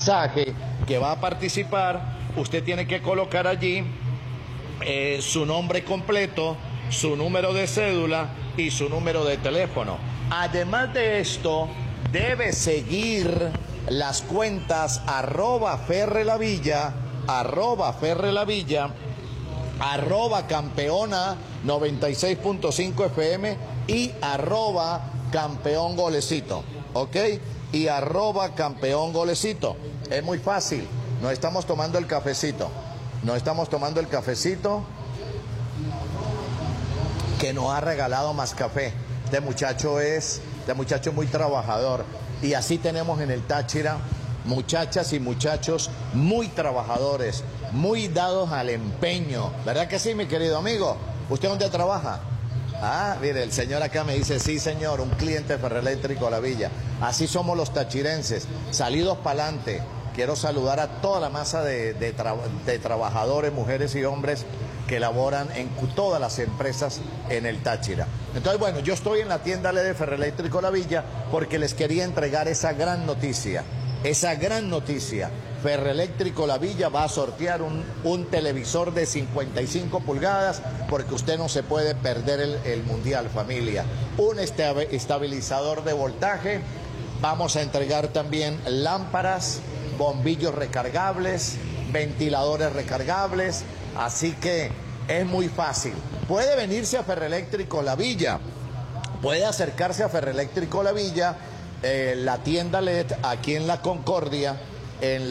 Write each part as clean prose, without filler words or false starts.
mensaje que va a participar, usted tiene que colocar allí su nombre completo, su número de cédula y su número de teléfono. Además de esto, debe seguir las cuentas @ferrelavilla, @campeona 96.5 FM y @campeón golecito, ¿ok? Y @campeón golecito. Es muy fácil. Nos estamos tomando el cafecito. Que nos ha regalado Más Café. Este muchacho es muy trabajador. Y así tenemos en el Táchira muchachas y muchachos muy trabajadores, muy dados al empeño. ¿Verdad que sí, mi querido amigo? ¿Usted dónde trabaja? Ah, mire, el señor acá me dice, sí señor, un cliente de Ferroeléctrico La Villa. Así somos los tachirenses, salidos para adelante. Quiero saludar a toda la masa de trabajadores, mujeres y hombres que laboran en todas las empresas en el Táchira. Entonces, bueno, yo estoy en la tienda LED de Ferroeléctrico La Villa porque les quería entregar esa gran noticia. Ferroeléctrico La Villa va a sortear un televisor de 55 pulgadas porque usted no se puede perder el Mundial, familia. Un estabilizador de voltaje. Vamos a entregar también lámparas, bombillos recargables, ventiladores recargables. Así que es muy fácil. Puede venirse a Ferroeléctrico La Villa. Puede acercarse a Ferroeléctrico La Villa, la tienda LED aquí en La Concordia, en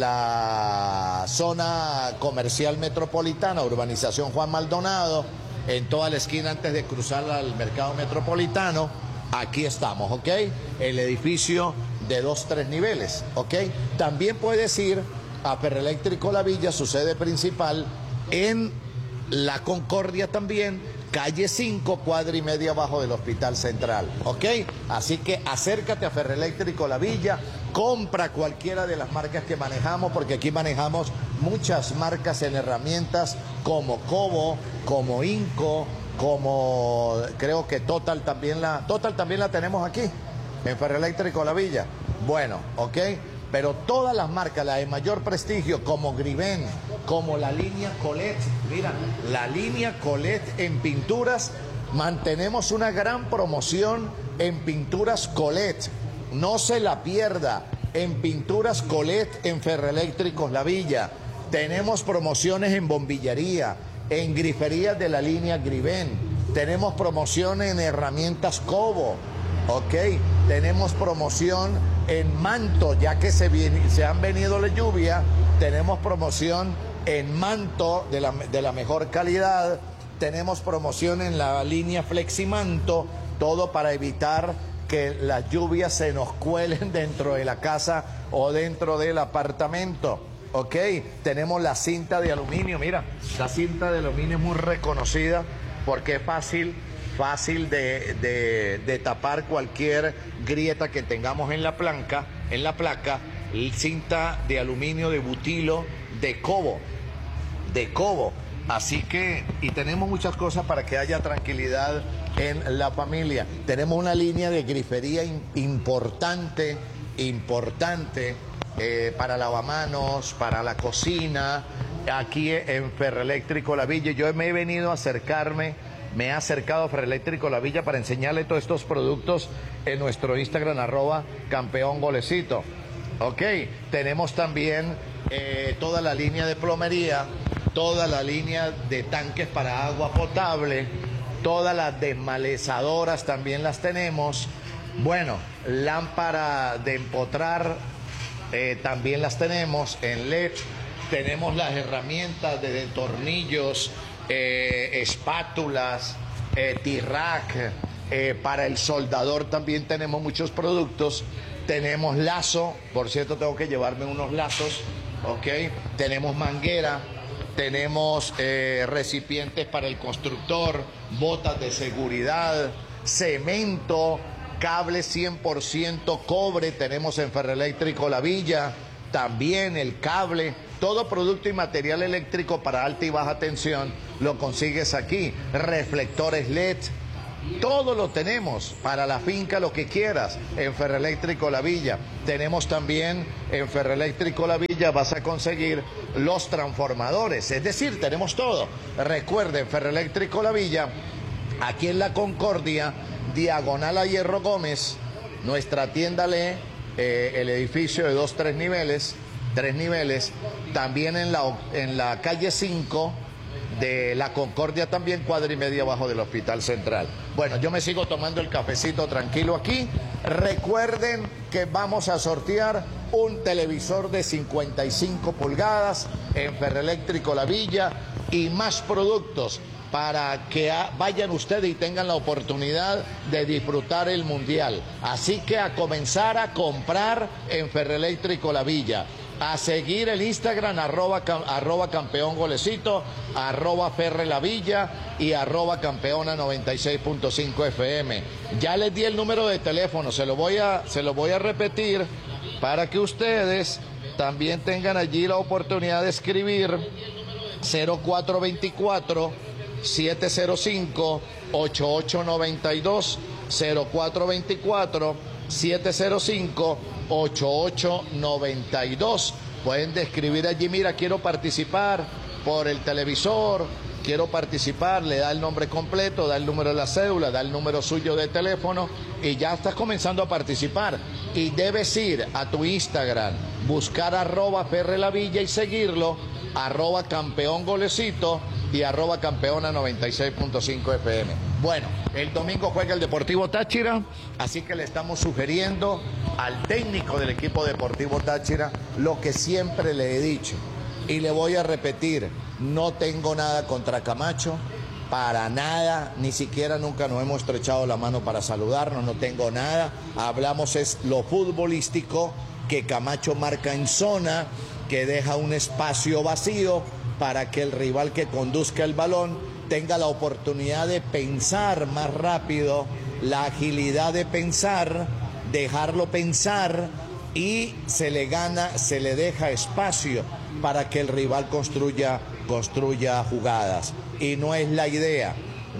la zona comercial metropolitana, urbanización Juan Maldonado, en toda la esquina antes de cruzar al mercado metropolitano. Aquí estamos, ¿ok? El edificio de 2-3 niveles, ¿ok? También puedes ir a Ferroeléctrico La Villa, su sede principal, en La Concordia también, calle 5, cuadra y media abajo del Hospital Central, ¿ok? Así que acércate a Ferroeléctrico La Villa, compra cualquiera de las marcas que manejamos, porque aquí manejamos muchas marcas en herramientas como Cobo, como Inco, como creo que Total también la tenemos aquí, en Ferroeléctrico La Villa. Bueno, ¿ok? Pero todas las marcas, las de mayor prestigio, como Griven, como la línea Colette, mira, la línea Colette en pinturas, mantenemos una gran promoción en pinturas Colette. No se la pierda, en pinturas Colette en Ferroeléctricos La Villa. Tenemos promociones en bombillería, en griferías de la línea Griven. Tenemos promociones en herramientas Cobo, ¿ok? Tenemos promoción en manto, ya que se han venido la lluvia, tenemos promoción en manto de la mejor calidad, tenemos promoción en la línea Fleximanto, todo para evitar que las lluvias se nos cuelen dentro de la casa o dentro del apartamento, ¿ok? Tenemos la cinta de aluminio, mira, la cinta de aluminio es muy reconocida porque es fácil de tapar cualquier grieta que tengamos en la placa, cinta de aluminio de butilo de Cobo. Así que, y tenemos muchas cosas para que haya tranquilidad en la familia. Tenemos una línea de grifería importante, para lavamanos, para la cocina, aquí en Ferroeléctrico La Villa. Yo me he acercado a Ferroeléctrico La Villa para enseñarle todos estos productos en nuestro Instagram, @campeón golecito. Ok, tenemos también toda la línea de plomería, toda la línea de tanques para agua potable, todas las desmalezadoras también las tenemos. Bueno, lámpara de empotrar también las tenemos en LED. Tenemos las herramientas de tornillos, espátulas, T-rack, para el soldador también tenemos muchos productos. Tenemos lazo, por cierto tengo que llevarme unos lazos, ¿ok? Tenemos manguera, tenemos recipientes para el constructor, botas de seguridad, cemento, cable 100% cobre, tenemos en Ferroeléctrico La Villa, también el cable. Todo producto y material eléctrico para alta y baja tensión lo consigues aquí. Reflectores LED, Todo lo tenemos para la finca, lo que quieras, en Ferroeléctrico La Villa. Tenemos también en Ferroeléctrico La Villa, vas a conseguir los transformadores, es decir, tenemos todo. Recuerden, Ferroeléctrico La Villa, aquí en La Concordia, diagonal a Hierro Gómez, nuestra tienda lee el edificio de 3 niveles, también en la calle 5 de La Concordia, también cuadra y media abajo del Hospital Central. Bueno, yo me sigo tomando el cafecito tranquilo aquí. Recuerden que vamos a sortear un televisor de 55 pulgadas en Ferroeléctrico La Villa y más productos para que vayan ustedes y tengan la oportunidad de disfrutar el Mundial. Así que a comenzar a comprar en Ferroeléctrico La Villa. A seguir el Instagram, arroba campeón golecito, arroba Ferre La Villa y arroba campeona 96.5 FM. Ya les di el número de teléfono, se lo voy a repetir para que ustedes también tengan allí la oportunidad de escribir 0424 705 8892 0424 705 8892. Pueden describir allí, mira, quiero participar por el televisor, quiero participar, le da el nombre completo, da el número de la cédula, da el número suyo de teléfono y ya estás comenzando a participar. Y debes ir a tu Instagram, buscar arroba Ferre La Villa y seguirlo, arroba campeón golecito y arroba campeona 96.5 FM. Bueno, el domingo juega el Deportivo Táchira, así que le estamos sugiriendo al técnico del equipo Deportivo Táchira lo que siempre le he dicho y le voy a repetir: no tengo nada contra Camacho, para nada, ni siquiera nunca nos hemos estrechado la mano para saludarnos, no tengo nada. Hablamos es lo futbolístico, que Camacho marca en zona, que deja un espacio vacío para que el rival que conduzca el balón tenga la oportunidad de pensar más rápido, la agilidad de pensar, dejarlo pensar y se le deja espacio para que el rival construya jugadas. Y no es la idea.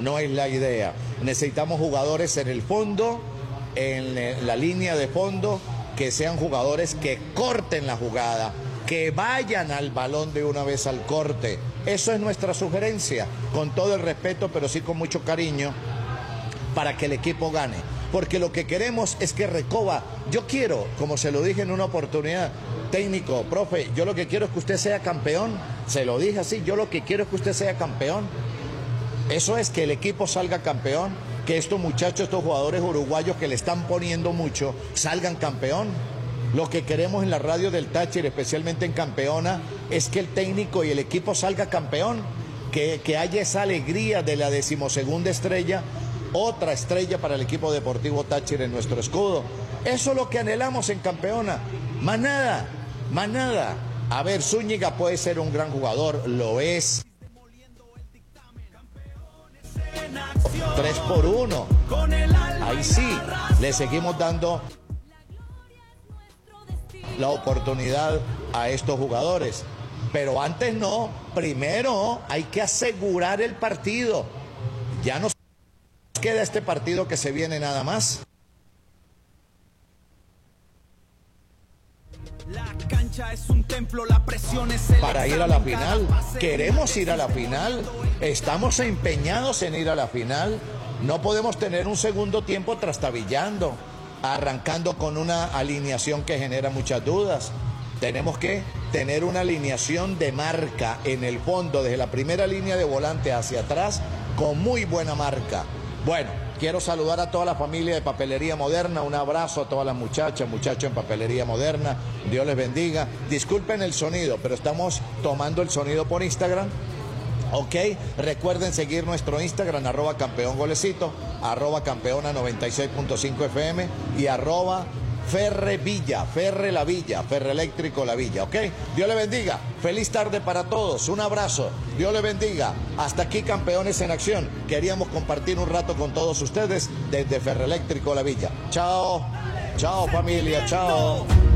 Necesitamos jugadores en el fondo, en la línea de fondo, que sean jugadores que corten la jugada, que vayan al balón de una vez al corte. Eso es nuestra sugerencia, con todo el respeto, pero sí con mucho cariño, para que el equipo gane. Porque lo que queremos es que Recoba, yo quiero, como se lo dije en una oportunidad, técnico, profe, yo lo que quiero es que usted sea campeón. Se lo dije así, yo lo que quiero es que usted sea campeón. Eso es, que el equipo salga campeón, que estos muchachos, estos jugadores uruguayos que le están poniendo mucho, salgan campeón. Lo que queremos en la radio del Táchira, especialmente en Campeona, es que el técnico y el equipo salga campeón, que haya esa alegría de la 12ª estrella, otra estrella para el equipo Deportivo Táchira en nuestro escudo. Eso es lo que anhelamos en Campeona, más nada, más nada. A ver, Zúñiga puede ser un gran jugador, lo es. 3-1, ahí sí, le seguimos dando la oportunidad a estos jugadores, pero antes no. Primero hay que asegurar el partido. Ya nos queda este partido que se viene nada más. La cancha es un templo, la presión es para ir a la final. Queremos ir a la final, estamos empeñados en ir a la final. No podemos tener un segundo tiempo trastabillando, arrancando con una alineación que genera muchas dudas. Tenemos que tener una alineación de marca en el fondo, desde la primera línea de volante hacia atrás, con muy buena marca. Bueno, quiero saludar a toda la familia de Papelería Moderna. Un abrazo a todas las muchachas, muchachos en Papelería Moderna. Dios les bendiga. Disculpen el sonido, pero estamos tomando el sonido por Instagram. Ok, recuerden seguir nuestro Instagram, arroba campeón golecito, arroba campeona 96.5 FM y arroba Ferre Villa, Ferre La Villa, Ferroeléctrico La Villa, ¿ok? Dios le bendiga, feliz tarde para todos, un abrazo, Dios le bendiga. Hasta aquí Campeones en Acción, queríamos compartir un rato con todos ustedes desde Ferroeléctrico La Villa. Chao, chao familia, chao.